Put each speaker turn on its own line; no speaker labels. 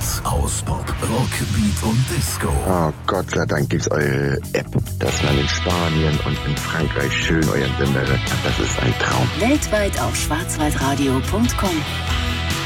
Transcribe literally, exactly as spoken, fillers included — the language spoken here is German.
Mix aus Pop, Rock, Beat und Disco.
Oh, Gott sei Dank gibt's eure App, dass man in Spanien und in Frankreich schön euren Sender hört. Das ist ein Traum.
Weltweit auf schwarzwaldradio punkt com.